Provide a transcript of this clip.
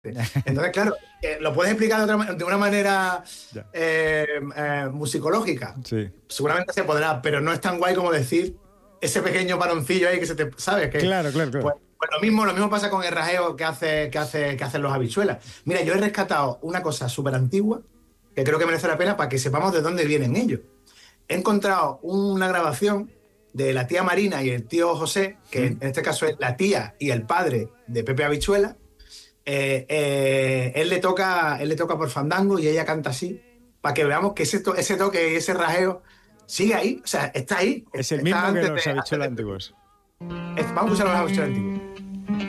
Entonces, claro, lo puedes explicar de una manera Ya. musicológica. Sí. Seguramente se podrá, pero no es tan guay como decir ese pequeño paroncillo ahí que se te, ¿sabes? Que, Claro, claro, claro. pues lo mismo pasa con el rajeo que hacen los habichuelas. Mira, yo he rescatado una cosa súper antigua que creo que merece la pena para que sepamos de dónde vienen ellos. He encontrado una grabación de la tía Marina y el tío José, que en ¿Mm? este caso es la tía y el padre de Pepe Habichuela. Él le toca por fandango y ella canta así, para que veamos que ese toque y ese rajeo sigue ahí, o sea, está ahí, Es el está mismo que antes los de... habichuelas antiguos. Vamos a escuchar los habichuelas antiguos.